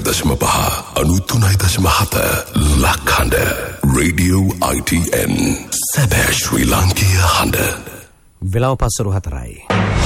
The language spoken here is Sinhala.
93.5 93.7 ලක්හඬ Radio ITN සැබෑ ශ්‍රී ලාංකීය හඬ. වෙලාව පස්සරු 4යි.